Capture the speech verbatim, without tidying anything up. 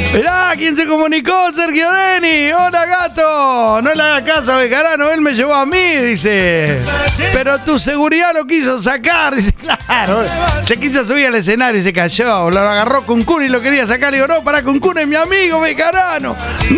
Mirá, ¿quién se comunicó? Sergio Deni. Hola, gato. No le hagas caso a Bejarano, él me llevó a mí, dice. Pero tu seguridad lo quiso sacar, dice. Claro, se quiso subir al escenario y se cayó. Lo agarró Cuncún y lo quería sacar. Le digo, no, para Cuncún es mi amigo, Bejarano.